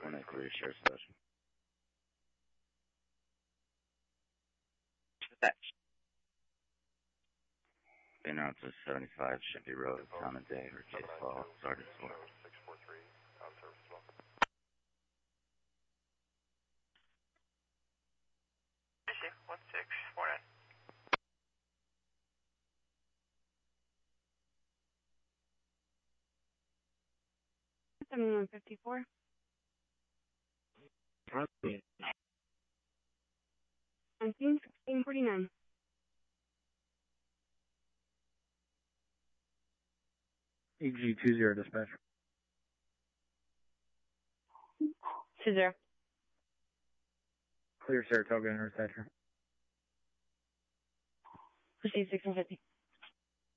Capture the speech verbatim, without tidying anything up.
on that clear share session. Been out to seventy-five Shippey Road, time of day, or case law, Sergeant Sword. six four three, on service as well. one six four nine. seventy-one fifty-four. nineteen sixteen forty-nine. E G two zero dispatch. two zero. Clear Saratoga intersection. Proceed six and fifty.